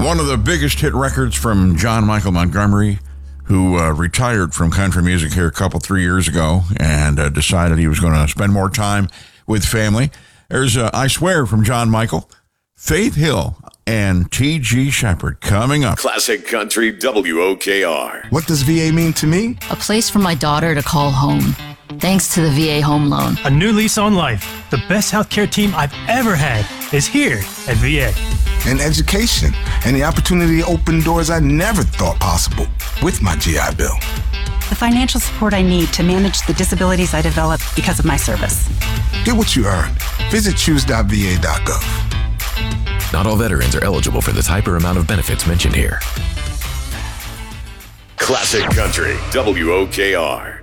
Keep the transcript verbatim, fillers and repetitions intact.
one of the biggest hit records from John Michael Montgomery, who uh, retired from country music here a couple, three years ago and uh, decided he was going to spend more time with family. There's uh, I Swear from John Michael, Faith Hill, and T G Shepherd coming up. Classic Country W O K R. What does V A mean to me? A place for my daughter to call home. Thanks to the V A Home Loan. A new lease on life. The best healthcare team I've ever had is here at V A. And education, and the opportunity to open doors I never thought possible with my G I Bill. The financial support I need to manage the disabilities I developed because of my service. Get what you earned. Visit choose dot v a dot gov. Not all veterans are eligible for the type or amount of benefits mentioned here. Classic Country W O K R.